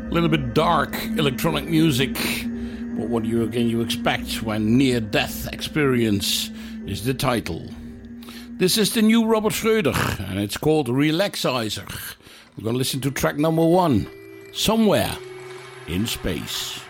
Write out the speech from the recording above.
A little bit dark electronic music, but what you expect when near-death experience is the title. This is the new Robert Schröder, and it's called Relaxizer. We're going to listen to track number 1, Somewhere in Space.